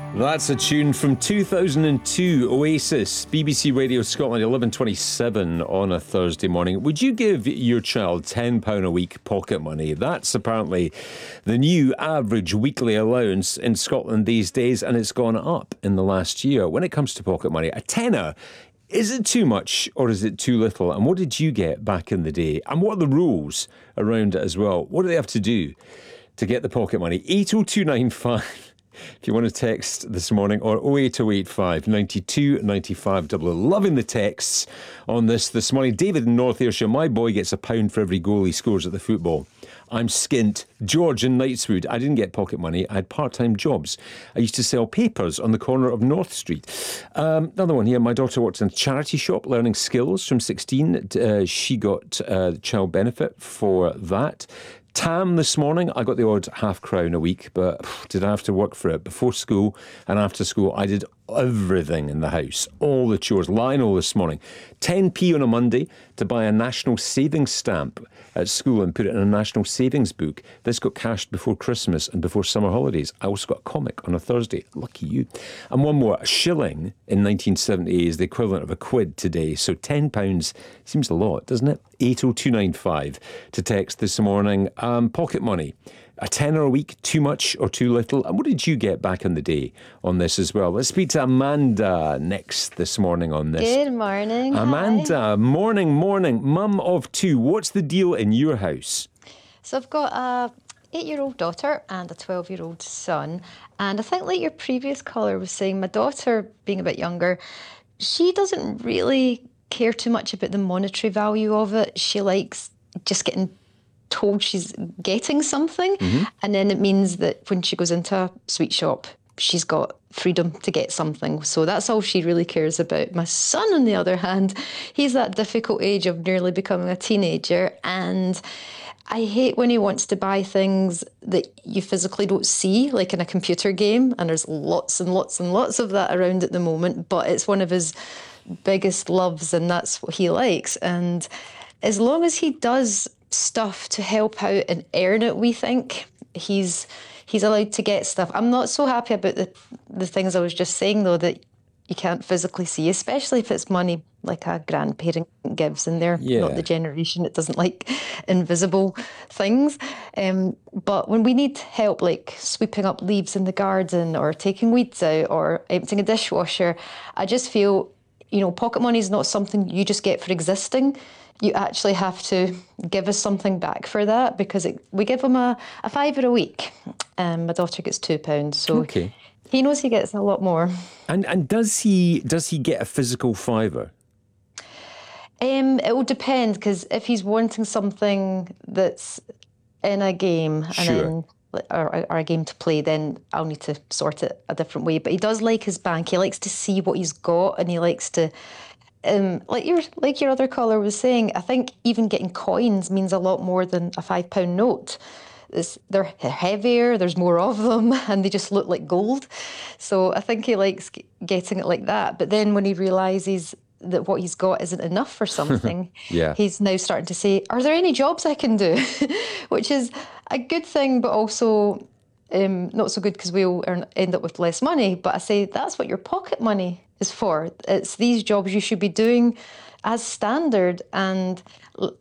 That's a tune from 2002, Oasis, BBC Radio Scotland, 11:27 on a Thursday morning. Would you give your child £10 a week pocket money? That's apparently the new average weekly allowance in Scotland these days, and it's gone up in the last year. When it comes to pocket money, a tenner, is it too much or is it too little? And what did you get back in the day? And what are the rules around it as well? What do they have to do to get the pocket money? 80295. If you want to text this morning, or 08085 92 95 00. Loving the texts on this morning. David in North Ayrshire, my boy gets £1 for every goal he scores at the football. I'm skint. George in Knightswood, I didn't get pocket money. I had part-time jobs. I used to sell papers on the corner of North Street. Another one here. My daughter works in a charity shop learning skills from 16. She got child benefit for that. Tam this morning, I got the odd £0.50 a week, but did I have to work for it? Before school and after school, I did everything in the house, all the chores. Lionel this morning, 10p on a Monday to buy a national savings stamp at school and put it in a national savings book. This got cashed before Christmas and before summer holidays. I also got a comic on a Thursday. Lucky you. And one more, a shilling in 1970 is the equivalent of a quid today. So £10 seems a lot, doesn't it? 80295 to text this morning. Pocket money. A tenner a week, too much or too little? And what did you get back in the day on this as well? Let's speak to Amanda next this morning on this. Good morning. Amanda, Hi. morning. Mum of two. What's the deal in your house? So I've got a 8-year-old daughter and a 12-year-old son. And I think like your previous caller was saying, my daughter, being a bit younger, she doesn't really care too much about the monetary value of it. She likes just getting told she's getting something, and then it means that when she goes into a sweet shop, she's got freedom to get something. So that's all she really cares about. My son, on the other hand, he's that difficult age of nearly becoming a teenager, and I hate when he wants to buy things that you physically don't see, like in a computer game, and there's lots and lots and lots of that around at the moment, but it's one of his biggest loves, and that's what he likes. And as long as he does stuff to help out and earn it, we think he's allowed to get stuff. I'm not so happy about the things I was just saying, though, that you can't physically see, especially if it's money like a grandparent gives, and they're not the generation that doesn't like invisible things. But when we need help, like sweeping up leaves in the garden or taking weeds out or emptying a dishwasher, I just feel, pocket money is not something you just get for existing. You actually have to give us something back for that, because we give him a £5 a week. My daughter gets £2, so he knows he gets a lot more. And does he get a physical fiver? It will depend, because if he's wanting something that's in a game or a game to play, then I'll need to sort it a different way. But he does like his bank. He likes to see what he's got, and he likes to. Like your other caller was saying, I think even getting coins means a lot more than a £5 note. They're heavier, there's more of them, and they just look like gold. So I think he likes getting it like that. But then when he realises that what he's got isn't enough for something, he's now starting to say, are there any jobs I can do? Which is a good thing, but also not so good, because we'll end up with less money. But I say that's what your pocket money is for. It's these jobs you should be doing as standard, and